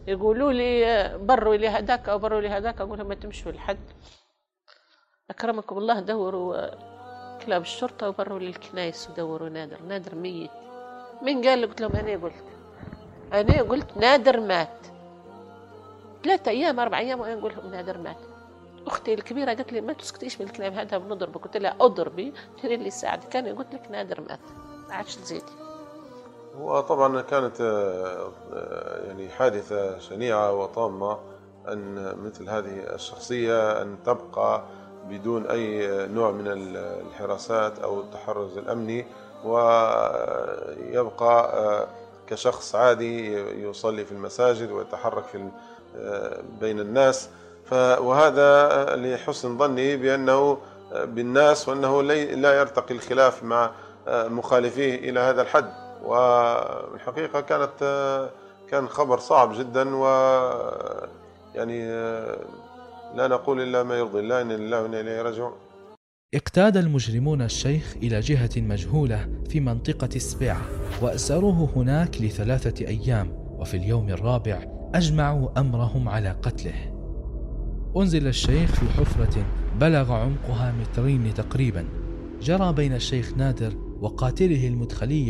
يقولوا لي بروا لي هذاك أو بروا لي هذاك، أقول لهم ما تمشوا لحد، أكرمكم الله دوروا كلاب الشرطة وبروا للكنايس ودوروا نادر ميت. من قال؟ قلت لهم أنا قلت نادر مات. 3 أيام 4 أيام وأنا أقول لهم نادر مات. أختي الكبيرة قالت لي ما تسكتيش من الكلام هذا بنضربك. قلت لها أضربي ترين لي ساعد، كان قلت لك نادر مات، ما عادش تزيدي. وطبعا كانت يعني حادثة شنيعة وطامة أن مثل هذه الشخصية أن تبقى بدون أي نوع من الحراسات أو التحرز الأمني، ويبقى كشخص عادي يصلي في المساجد ويتحرك بين الناس. وهذا لحسن ظني بأنه بالناس، وأنه لا يرتقي الخلاف مع مخالفيه إلى هذا الحد. والحقيقة كان خبر صعب جدا، ويعني لا نقول إلا ما يرضي الله، إن لله وإنا إليه راجعون. اقتاد المجرمون الشيخ إلى جهة مجهولة في منطقة السبيعة وأسروه هناك ل3 أيام، وفي اليوم الرابع أجمعوا أمرهم على قتله. أنزل الشيخ في حفرة بلغ عمقها 2 متر تقريبا، جرى بين الشيخ نادر وقاتله المدخلي